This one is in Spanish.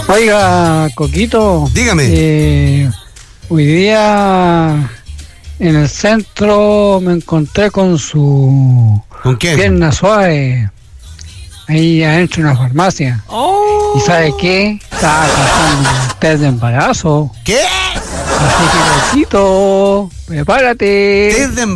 Oiga, Coquito. Dígame. Hoy día en el centro me encontré con su ¿Con quién? pierna suave. Ahí adentro de una farmacia. Oh. ¿Y sabe qué? Estaba pasando un test de embarazo. ¿Qué? Así que, Coquito, prepárate. ¿Test de